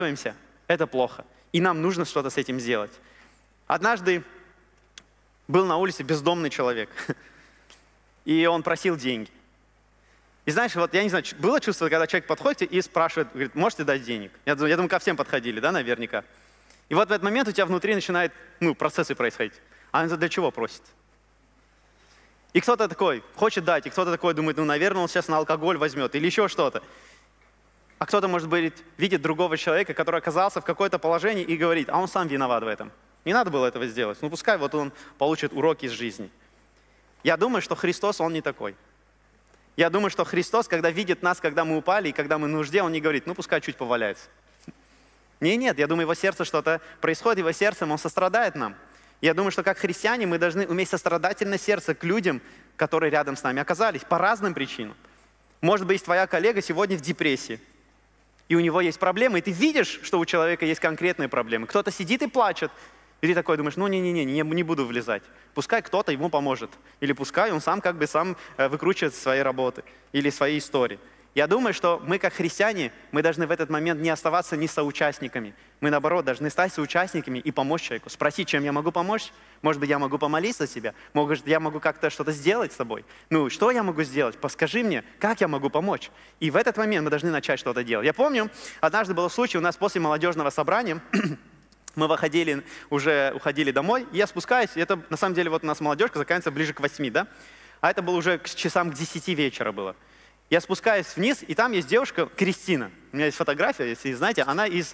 это плохо. И нам нужно что-то с этим сделать. Однажды был на улице бездомный человек. И он просил деньги. И знаешь, вот я не знаю, было чувство, когда человек подходит и спрашивает, говорит, можете дать денег? Я думаю, ко всем подходили, да, наверняка. И вот в этот момент у тебя внутри начинают, процессы происходить. А он для чего просит? И кто-то такой хочет дать, и кто-то такой думает, наверное, он сейчас на алкоголь возьмет или еще что-то. А кто-то, может быть, видит другого человека, который оказался в какое-то положении и говорит, а он сам виноват в этом. Не надо было этого сделать. Пускай вот он получит уроки из жизни. Я думаю, что Христос, Он не такой. Я думаю, что Христос, когда видит нас, когда мы упали и когда мы в нужде, Он не говорит, пускай чуть поваляется. Нет, я думаю, Его сердце что-то происходит, Его сердцем Он сострадает нам. Я думаю, что как христиане мы должны иметь сострадательное сердце к людям, которые рядом с нами оказались, по разным причинам. Может быть, твоя коллега сегодня в депрессии, и у него есть проблемы, и ты видишь, что у человека есть конкретные проблемы. Кто-то сидит и плачет, и ты такой думаешь, не буду влезать. Пускай кто-то ему поможет. Или пускай он сам выкручивает свои работы или свои истории. Я думаю, что мы, как христиане, мы должны в этот момент не оставаться не соучастниками. Мы, наоборот, должны стать соучастниками и помочь человеку. Спросить, чем я могу помочь? Может быть, я могу помолиться за себя? Может, я могу как-то что-то сделать с тобой? Что я могу сделать? Подскажи мне, как я могу помочь? И в этот момент мы должны начать что-то делать. Я помню, однажды был случай у нас после молодежного собрания, мы уходили домой, и я спускаюсь, и это, на самом деле, вот у нас молодежка заканчивается ближе к 8, да? А это было уже к часам к 10 вечера было. Я спускаюсь вниз, и там есть девушка Кристина. У меня есть фотография, если знаете, она из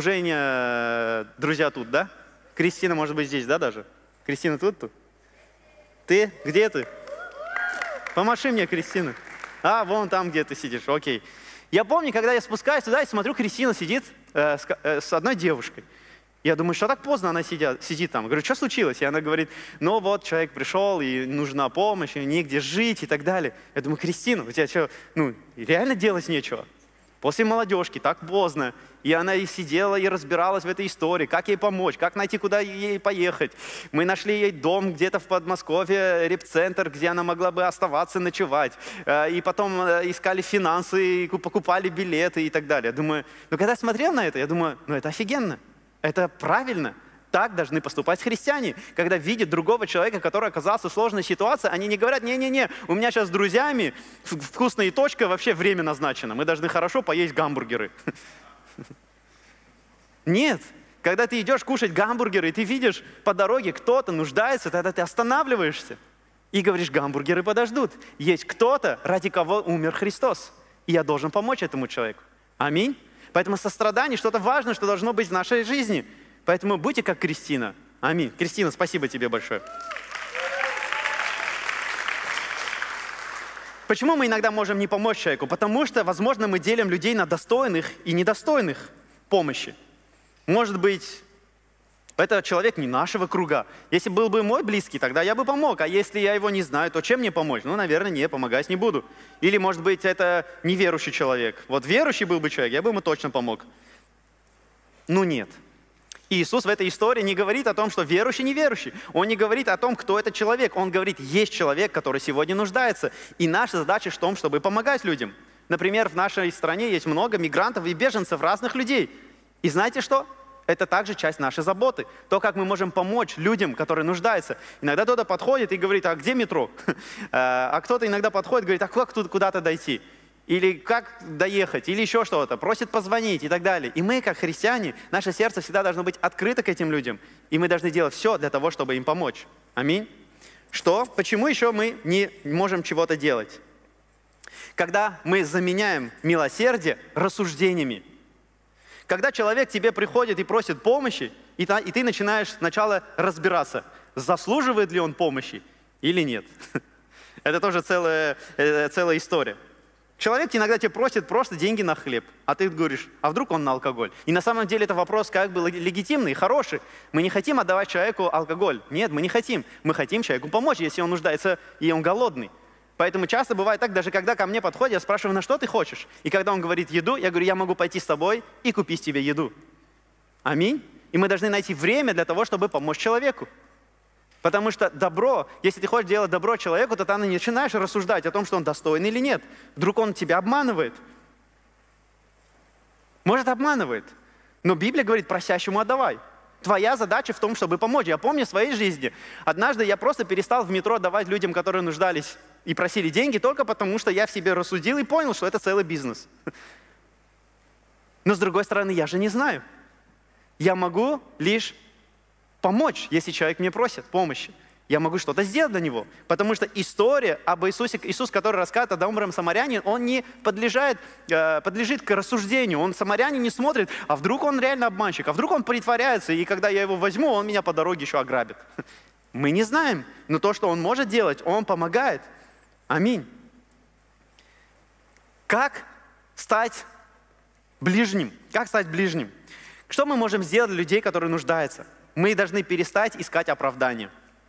служения «Друзья тут», да? Кристина, может быть, здесь, да, даже? Кристина тут? Ты? Где ты? Помаши мне, Кристина. Вон там, где ты сидишь, окей. Я помню, когда я спускаюсь туда и смотрю, Кристина сидит с одной девушкой. Я думаю, что так поздно она сидит там. Говорю, что случилось? И она говорит, человек пришел, и нужна помощь, и негде жить, и так далее. Я думаю, Кристина, у тебя что, реально делать нечего? После молодежки, так поздно. И она и сидела, и разбиралась в этой истории, как ей помочь, как найти, куда ей поехать. Мы нашли ей дом где-то в Подмосковье, репцентр, где она могла бы оставаться, ночевать. И потом искали финансы, и покупали билеты и так далее. Я думаю, когда я смотрел на это, я думаю, это офигенно. Это правильно. Так должны поступать христиане. Когда видят другого человека, который оказался в сложной ситуации, они не говорят, не-не-не, у меня сейчас с друзьями вкусная точка, вообще время назначено. Мы должны хорошо поесть гамбургеры. Нет. Когда ты идешь кушать гамбургеры, и ты видишь по дороге кто-то нуждается, тогда ты останавливаешься и говоришь, гамбургеры подождут. Есть кто-то, ради кого умер Христос. И я должен помочь этому человеку. Аминь. Поэтому сострадание что-то важное, что должно быть в нашей жизни. Поэтому будьте как Кристина. Аминь. Кристина, спасибо тебе большое. Почему мы иногда можем не помочь человеку? Потому что, возможно, мы делим людей на достойных и недостойных помощи. Может быть, это человек не нашего круга. Если был бы мой близкий, тогда я бы помог. А если я его не знаю, то чем мне помочь? Наверное, не, помогать не буду. Или, может быть, это неверующий человек. Вот верующий был бы человек, я бы ему точно помог. Нет. Иисус в этой истории не говорит о том, что верующий, неверующий. Он не говорит о том, кто этот человек. Он говорит, есть человек, который сегодня нуждается. И наша задача в том, чтобы помогать людям. Например, в нашей стране есть много мигрантов и беженцев, разных людей. И знаете что? Это также часть нашей заботы. То, как мы можем помочь людям, которые нуждаются. Иногда кто-то подходит и говорит, а где метро? А кто-то иногда подходит и говорит, а как тут куда-то дойти? Или как доехать? Или еще что-то. Просит позвонить и так далее. И мы, как христиане, наше сердце всегда должно быть открыто к этим людям. И мы должны делать все для того, чтобы им помочь. Аминь. Почему еще мы не можем чего-то делать? Когда мы заменяем милосердие рассуждениями. Когда человек к тебе приходит и просит помощи, и ты начинаешь сначала разбираться, заслуживает ли он помощи или нет. Это тоже целая история. Человек иногда тебе просит просто деньги на хлеб, а ты говоришь, а вдруг он на алкоголь? И на самом деле это вопрос легитимный, хороший. Мы не хотим отдавать человеку алкоголь. Нет, мы не хотим. Мы хотим человеку помочь, если он нуждается и он голодный. Поэтому часто бывает так, даже когда ко мне подходят, я спрашиваю, на что ты хочешь? И когда он говорит еду, я говорю, я могу пойти с тобой и купить тебе еду. Аминь. И мы должны найти время для того, чтобы помочь человеку. Потому что добро, если ты хочешь делать добро человеку, то ты не начинаешь рассуждать о том, что он достоин или нет. Вдруг он тебя обманывает. Может, обманывает. Но Библия говорит, просящему отдавай. Твоя задача в том, чтобы помочь. Я помню в своей жизни, однажды я просто перестал в метро давать людям, которые нуждались и просили деньги, только потому что я в себе рассудил и понял, что это целый бизнес. Но с другой стороны, я же не знаю. Я могу лишь помочь, если человек мне просит помощи. Я могу что-то сделать для него. Потому что история об Иисусе, Иисус, который рассказывает о добром самарянине, он не подлежит к рассуждению. Он самарянин не смотрит, а вдруг он реально обманщик, а вдруг он притворяется, и когда я его возьму, он меня по дороге еще ограбит. Мы не знаем, но то, что он может делать, он помогает. Аминь. Как стать ближним? Как стать ближним? Что мы можем сделать для людей, которые нуждаются? Мы должны перестать искать оправдания.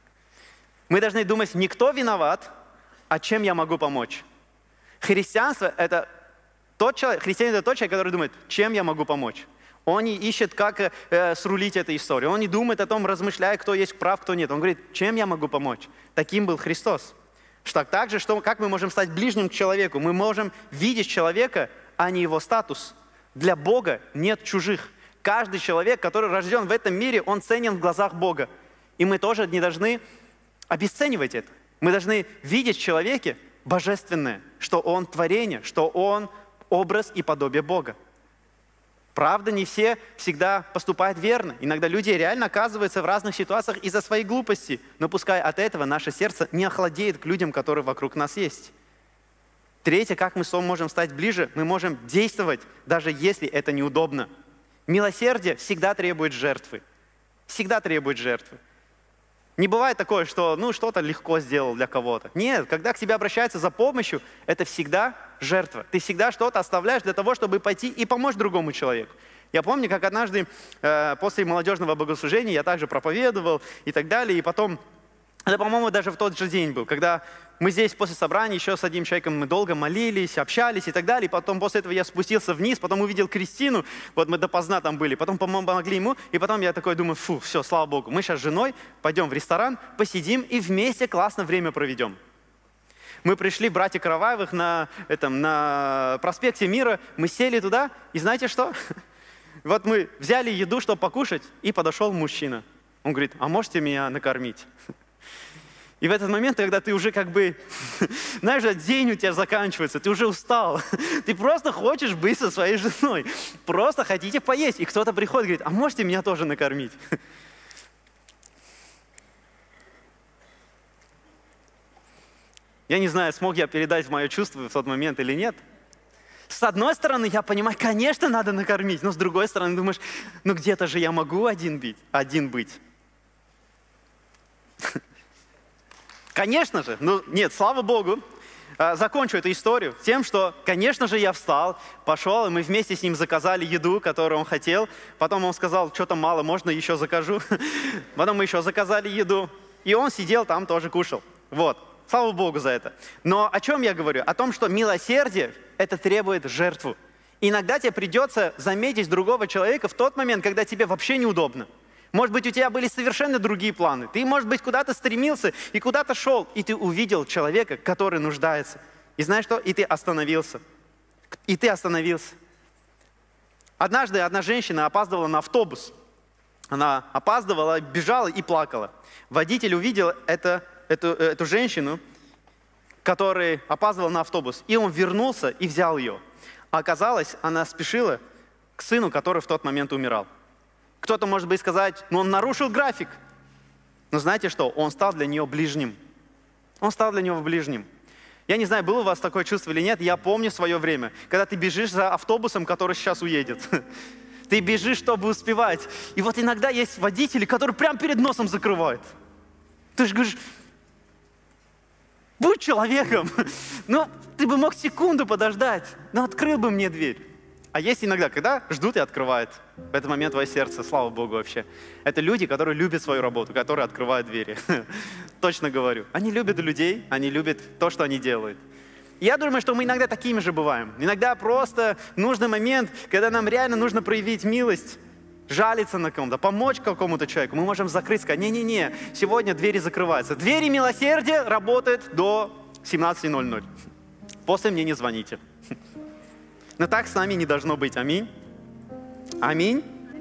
Мы должны думать, не кто виноват, а чем я могу помочь. Христианство – это тот человек, христианин – это тот человек, который думает, чем я могу помочь. Он не ищет, как срулить эту историю. Он не думает о том, размышляя, кто есть прав, кто нет. Он говорит, чем я могу помочь. Таким был Христос. Также, как мы можем стать ближним к человеку? Мы можем видеть человека, а не его статус. Для Бога нет чужих. Каждый человек, который рожден в этом мире, он ценен в глазах Бога. И мы тоже не должны обесценивать это. Мы должны видеть в человеке божественное, что он творение, что он образ и подобие Бога. Правда, не все всегда поступают верно. Иногда люди реально оказываются в разных ситуациях из-за своей глупости. Но пускай от этого наше сердце не охладеет к людям, которые вокруг нас есть. Третье, как мы можем стать ближе, мы можем действовать, даже если это неудобно. Милосердие всегда требует жертвы. Всегда требует жертвы. Не бывает такое, что что-то легко сделал для кого-то. Нет, когда к тебе обращаются за помощью, это всегда жертва. Ты всегда что-то оставляешь для того, чтобы пойти и помочь другому человеку. Я помню, как однажды после молодежного богослужения я также проповедовал и так далее, и потом, это, по-моему, даже в тот же день был, когда мы здесь после собрания еще с одним человеком мы долго молились, общались и так далее. И потом после этого я спустился вниз, потом увидел Кристину, вот мы допоздна там были, потом помогли ему. И потом я такой думаю, все, слава Богу, мы сейчас с женой пойдем в ресторан, посидим и вместе классно время проведем. Мы пришли, братья Караваевых, на проспекте Мира, мы сели туда, и знаете что? Вот мы взяли еду, чтобы покушать, и подошел мужчина. Он говорит, а можете меня накормить? И в этот момент, когда ты уже знаешь, день у тебя заканчивается, ты уже устал, ты просто хочешь быть со своей женой, просто хотите поесть, и кто-то приходит и говорит, а можете меня тоже накормить? Я не знаю, смог я передать мое чувство в тот момент или нет. С одной стороны, я понимаю, конечно, надо накормить, но с другой стороны, думаешь, где-то же я могу один быть. Конечно же, нет, слава Богу, закончу эту историю тем, что, конечно же, я встал, пошел, и мы вместе с ним заказали еду, которую он хотел. Потом он сказал, что-то мало, можно еще закажу. Потом мы еще заказали еду, и он сидел там, тоже кушал. Вот, слава Богу за это. Но о чем я говорю? О том, что милосердие, это требует жертву. Иногда тебе придется заметить другого человека в тот момент, когда тебе вообще неудобно. Может быть, у тебя были совершенно другие планы. Ты, может быть, куда-то стремился и куда-то шел, и ты увидел человека, который нуждается. И знаешь что? И ты остановился. Однажды одна женщина опаздывала на автобус. Она опаздывала, бежала и плакала. Водитель увидел эту женщину, которая опаздывала на автобус, и он вернулся и взял ее. А оказалось, она спешила к сыну, который в тот момент умирал. Кто-то, может быть, сказать, он нарушил график. Но знаете что? Он стал для нее ближним. Он стал для него ближним. Я не знаю, было у вас такое чувство или нет, я помню свое время, когда ты бежишь за автобусом, который сейчас уедет. Ты бежишь, чтобы успевать. И вот иногда есть водители, которые прямо перед носом закрывают. Ты же говоришь, будь человеком. Ты бы мог секунду подождать, но открыл бы мне дверь. А есть иногда, когда ждут и открывают. В этот момент твое сердце, слава Богу вообще. Это люди, которые любят свою работу, которые открывают двери. Точно говорю. Они любят людей, они любят то, что они делают. И я думаю, что мы иногда такими же бываем. Иногда просто нужный момент, когда нам реально нужно проявить милость, жалиться на ком-то, помочь какому-то человеку. Мы можем закрыть, сказать, не-не-не, сегодня двери закрываются. Двери милосердия работают до 17:00. После мне не звоните. Но так с нами не должно быть. Аминь. Аминь.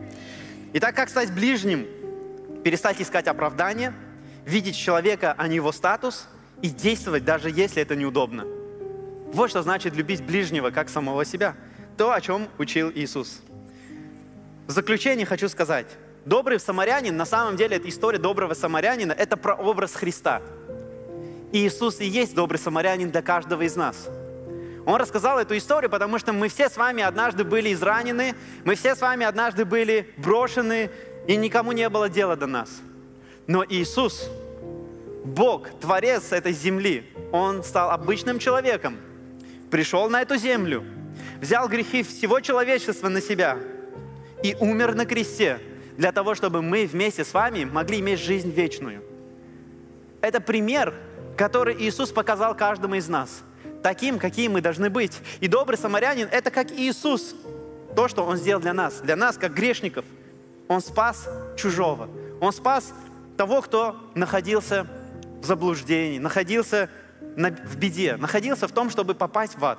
Итак, как стать ближним? Перестать искать оправдания, видеть человека, а не его статус, и действовать, даже если это неудобно. Вот что значит любить ближнего, как самого себя. То, о чем учил Иисус. В заключение хочу сказать, добрый самарянин, на самом деле, эта история доброго самарянина, это прообраз Христа. И Иисус и есть добрый самарянин для каждого из нас. Он рассказал эту историю, потому что мы все с вами однажды были изранены, мы все с вами однажды были брошены, и никому не было дела до нас. Но Иисус, Бог, Творец этой земли, Он стал обычным человеком, пришел на эту землю, взял грехи всего человечества на себя и умер на кресте для того, чтобы мы вместе с вами могли иметь жизнь вечную. Это пример, который Иисус показал каждому из нас, таким, какие мы должны быть. И добрый самарянин – это как Иисус, то, что Он сделал для нас, как грешников. Он спас чужого, Он спас того, кто находился в заблуждении, находился в беде, находился в том, чтобы попасть в ад.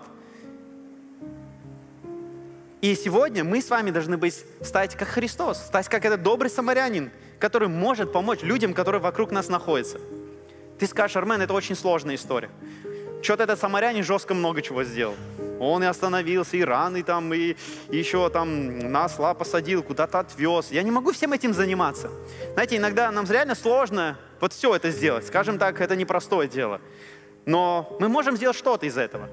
И сегодня мы с вами должны стать как Христос, стать как этот добрый самарянин, который может помочь людям, которые вокруг нас находятся. Ты скажешь: Армен, это очень сложная история. Что-то этот самарянин жестко много чего сделал. Он и остановился, и раны там, и еще там на осла посадил, куда-то отвез. Я не могу всем этим заниматься. Знаете, иногда нам реально сложно вот все это сделать. Скажем так, это непростое дело. Но мы можем сделать что-то из этого.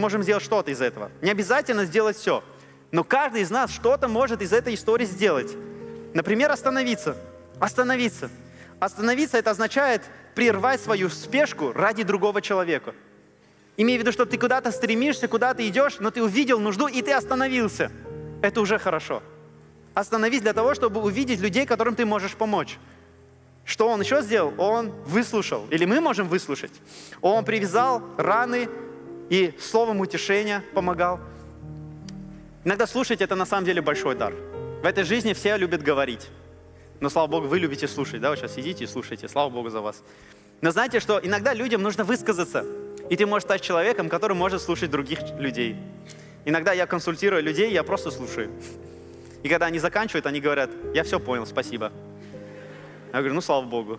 Не обязательно сделать все. Но каждый из нас что-то может из этой истории сделать. Например, остановиться. Остановиться это означает прервать свою спешку ради другого человека. Имея в виду, что ты куда-то стремишься, куда ты идешь, но ты увидел нужду, и ты остановился. Это уже хорошо. Остановись для того, чтобы увидеть людей, которым ты можешь помочь. Что он еще сделал? Он выслушал. Или мы можем выслушать. Он привязал раны и словом утешения помогал. Иногда слушать — это на самом деле большой дар. В этой жизни все любят говорить. Но, слава Богу, вы любите слушать. Да, вы сейчас сидите и слушаете. Слава Богу за вас. Но знаете, что иногда людям нужно высказаться. И ты можешь стать человеком, который может слушать других людей. Иногда я консультирую людей, я просто слушаю. И когда они заканчивают, они говорят: я все понял, спасибо. Я говорю: ну, слава Богу.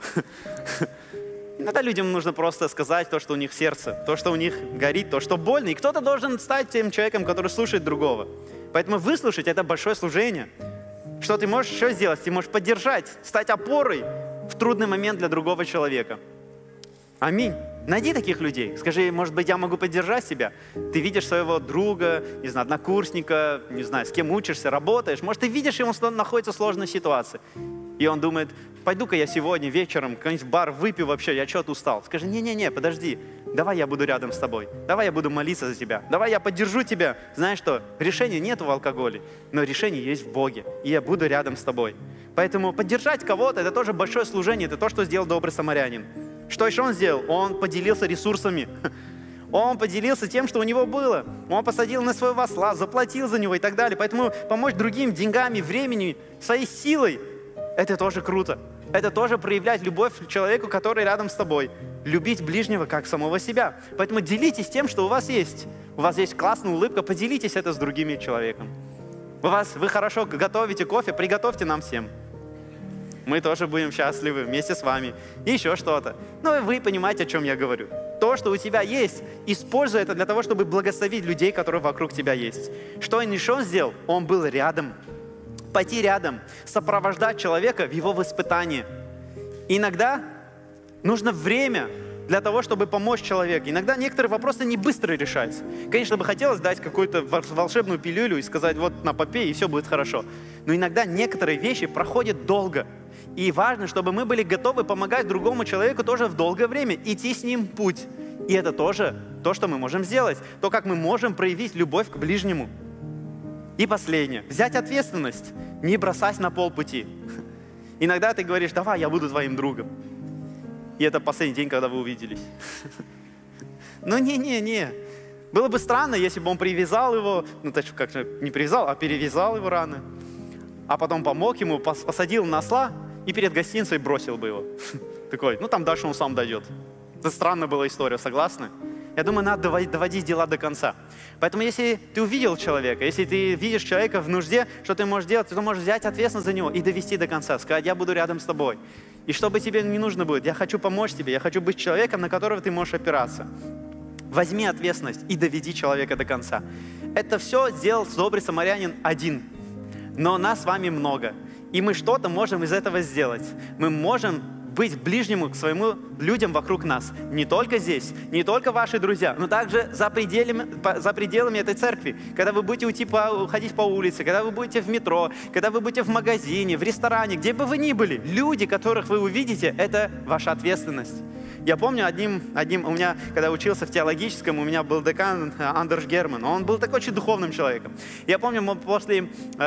Иногда людям нужно просто сказать то, что у них в сердце, то, что у них горит, то, что больно. И кто-то должен стать тем человеком, который слушает другого. Поэтому выслушать — это большое служение. Что ты можешь еще сделать? Ты можешь поддержать, стать опорой в трудный момент для другого человека. Аминь. Найди таких людей. Скажи: может быть, я могу поддержать тебя? Ты видишь своего друга, не знаю, однокурсника, не знаю, с кем учишься, работаешь. Может, ты видишь, он находится в сложной ситуации. И он думает: пойду-ка я сегодня вечером в бар выпью вообще, я что-то устал. Скажи: не-не-не, подожди, давай я буду рядом с тобой, давай я буду молиться за тебя, давай я поддержу тебя. Знаешь что, решения нет в алкоголе, но решение есть в Боге, и я буду рядом с тобой. Поэтому поддержать кого-то — это тоже большое служение, это то, что сделал добрый самарянин. Что еще он сделал? Он поделился ресурсами. Он поделился тем, что у него было. Он посадил на своего осла, заплатил за него и так далее. Поэтому помочь другим деньгами, временем, своей силой — это тоже круто. Это тоже проявлять любовь к человеку, который рядом с тобой. Любить ближнего как самого себя. Поэтому делитесь тем, что у вас есть. У вас есть классная улыбка, поделитесь это с другим человеком. Вы хорошо готовите кофе, приготовьте нам всем. Мы тоже будем счастливы вместе с вами. И еще что-то. Ну, вы понимаете, о чем я говорю. То, что у тебя есть, используй это для того, чтобы благословить людей, которые вокруг тебя есть. Что он еще сделал? Он был рядом. Пойти рядом, сопровождать человека в его воспитании. И иногда нужно время для того, чтобы помочь человеку. Иногда некоторые вопросы не быстро решаются. Конечно, бы хотелось дать какую-то волшебную пилюлю и сказать: вот на попей, и все будет хорошо. Но иногда некоторые вещи проходят долго. И важно, чтобы мы были готовы помогать другому человеку тоже в долгое время, идти с ним путь. И это тоже то, что мы можем сделать. То, как мы можем проявить любовь к ближнему. И последнее. Взять ответственность. Не бросать на полпути. Иногда ты говоришь: давай, я буду твоим другом. И это последний день, когда вы увиделись. Ну не. Было бы странно, если бы он привязал его, как-то не привязал, а перевязал его раны. А потом помог ему, посадил на осла и перед гостиницей бросил бы его. Такой: ну там дальше он сам дойдет. Это странная была история, согласны? Я думаю, надо доводить дела до конца. Поэтому если ты увидел человека, если ты видишь человека в нужде, что ты можешь делать, то ты можешь взять ответственность за него и довести до конца, сказать: я буду рядом с тобой. И что бы тебе не нужно будет, я хочу помочь тебе, я хочу быть человеком, на которого ты можешь опираться. Возьми ответственность и доведи человека до конца. Это все сделал добрый самарянин один. Но нас с вами много. И мы что-то можем из этого сделать. Мы можем быть ближнему к своим людям вокруг нас. Не только здесь, не только ваши друзья, но также за пределами этой церкви. Когда вы будете ходить по улице, когда вы будете в метро, когда вы будете в магазине, в ресторане, где бы вы ни были, люди, которых вы увидите, это ваша ответственность. Я помню у меня, когда учился в теологическом, у меня был декан Андерс Герман. Он был такой очень духовным человеком. Я помню, мы после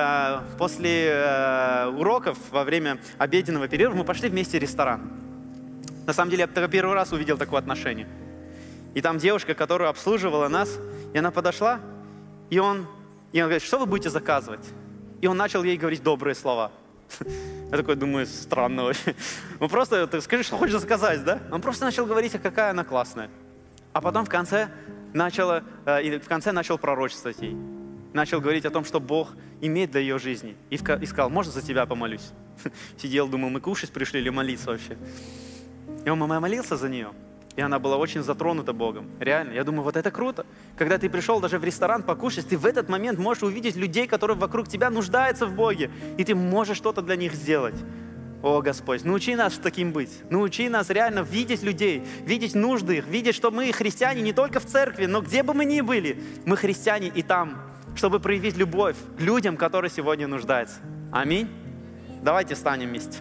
уроков, во время обеденного перерыва, мы пошли вместе в ресторан. На самом деле, я первый раз увидел такое отношение. И там девушка, которая обслуживала нас, и она подошла, и он говорит: что вы будете заказывать? И он начал ей говорить добрые слова. Я такой думаю, странно вообще. Он просто, ты скажи, что хочешь заказать, да? Он просто начал говорить, какая она классная. А потом в конце начал пророчествовать ей. Начал говорить о том, что Бог имеет для ее жизни. И сказал: можно за тебя помолюсь? Сидел, думал, мы кушать пришли или молиться вообще? И он молился за нее. И она была очень затронута Богом. Реально. Я думаю, вот это круто. Когда ты пришел даже в ресторан покушать, ты в этот момент можешь увидеть людей, которые вокруг тебя нуждаются в Боге. И ты можешь что-то для них сделать. О, Господь, научи нас таким быть. Научи нас реально видеть людей, видеть нужды их, видеть, что мы христиане не только в церкви, но где бы мы ни были, мы христиане и там, чтобы проявить любовь к людям, которые сегодня нуждаются. Аминь. Давайте встанем вместе.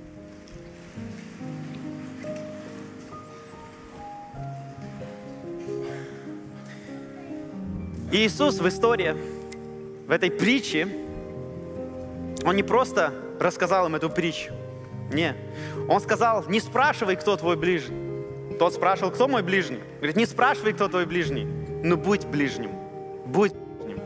И Иисус в истории, в этой притче, Он не просто рассказал им эту притчу. Не. Он сказал: не спрашивай, кто твой ближний. Тот спрашивал: кто мой ближний? Говорит: не спрашивай, кто твой ближний, но будь ближним. Будь ближним.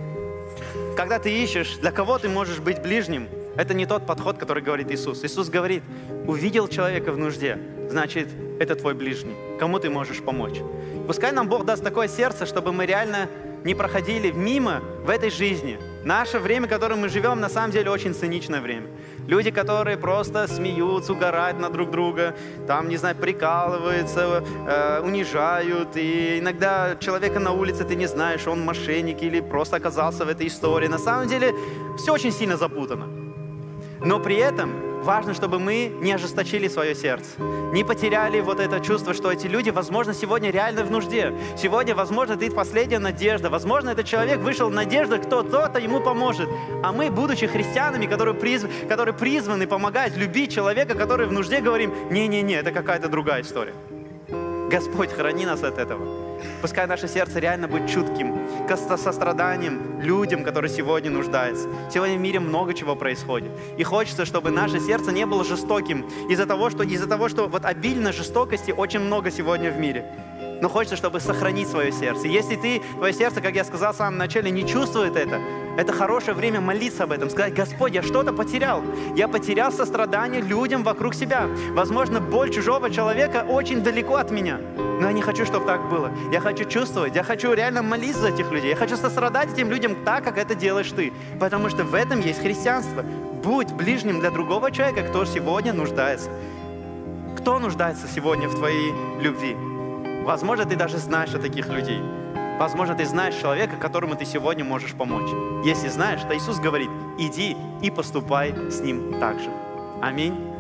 Когда ты ищешь, для кого ты можешь быть ближним, это не тот подход, который говорит Иисус. Иисус говорит: увидел человека в нужде, значит, это твой ближний. Кому ты можешь помочь? Пускай нам Бог даст такое сердце, чтобы мы реально не проходили мимо в этой жизни. Наше время, в котором мы живем, на самом деле очень циничное время. Люди, которые просто смеются, угорают на друг друга, там, не знаю, прикалываются, унижают. И иногда человека на улице ты не знаешь, он мошенник или просто оказался в этой истории. На самом деле все очень сильно запутано. Но при этом важно, чтобы мы не ожесточили свое сердце, не потеряли вот это чувство, что эти люди, возможно, сегодня реально в нужде. Сегодня, возможно, это их последняя надежда. Возможно, этот человек вышел в надежду, кто-то ему поможет. А мы, будучи христианами, которые призваны помогать, любить человека, который в нужде, говорим: не-не-не, это какая-то другая история. Господь, храни нас от этого. Пускай наше сердце реально будет чутким, к состраданием людям, которые сегодня нуждаются. Сегодня в мире много чего происходит. И хочется, чтобы наше сердце не было жестоким из-за того, что вот обильно жестокости очень много сегодня в мире. Но хочется, чтобы сохранить свое сердце. Если твое сердце, как я сказал в самом начале, не чувствует это хорошее время молиться об этом. Сказать: Господь, я что-то потерял. Я потерял сострадание людям вокруг себя. Возможно, боль чужого человека очень далеко от меня. Но я не хочу, чтобы так было. Я хочу чувствовать, я хочу реально молиться за этих людей. Я хочу сострадать этим людям так, как это делаешь ты. Потому что в этом есть христианство. Будь ближним для другого человека, кто сегодня нуждается. Кто нуждается сегодня в твоей любви? Возможно, ты даже знаешь о таких людей. Возможно, ты знаешь человека, которому ты сегодня можешь помочь. Если знаешь, то Иисус говорит: иди и поступай с ним так же. Аминь.